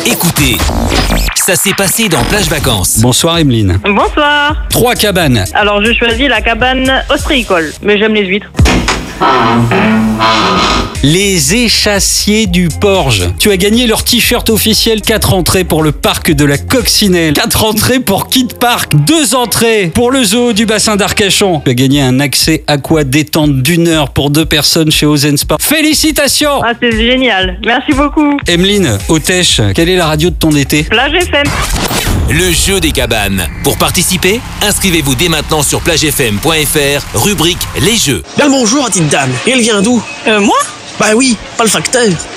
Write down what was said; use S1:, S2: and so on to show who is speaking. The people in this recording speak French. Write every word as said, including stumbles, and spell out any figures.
S1: Écoutez, ça s'est passé dans Plage Vacances.
S2: Bonsoir Emeline.
S3: Bonsoir.
S2: Trois cabanes.
S3: Alors je choisis la cabane ostréicole, mais j'aime les huîtres.
S2: Les échassiers du Porge. Tu as gagné leur t-shirt officiel. Quatre entrées pour le parc de la Coccinelle. Quatre entrées pour Kid Park. Deux entrées pour le zoo du bassin d'Arcachon. Tu as gagné un accès aqua détente d'une heure pour deux personnes chez Ozen Spa. Félicitations.
S3: Ah, c'est génial. Merci beaucoup.
S2: Emeline, Autèche, quelle est la radio de ton été?
S3: Plage F M.
S1: Le jeu des cabanes. Pour participer, inscrivez-vous dès maintenant sur plage f m point f r, rubrique Les Jeux.
S4: Bien le bonjour, petite dame. Et elle vient d'où?
S3: Euh, moi
S4: Bah oui, pas le facteur.